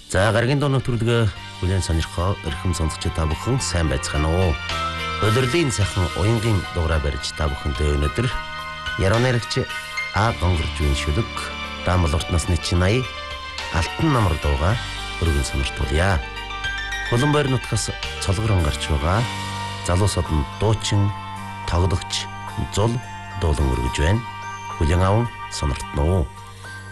За гаргийн дуу нэвтрүүлгээ бүлээн сонирхоо эрхэм сонсогч та бүхэн сайн байцгаана уу? Өдөрлийн сайхан уянгийн дуурай барьж та бүхэнтэй өнөөдөр яруу найрагч А гонгорж үн шүлэг даамал урт насны чинай алтан намар дууга өргөн сониртуулъя. Хулан байр нутгаас цолгорон гарч байгаа залуусууд нь дуучин тоглогч зул дуулан өргөж байна. Хүлэн аван сониртно уу?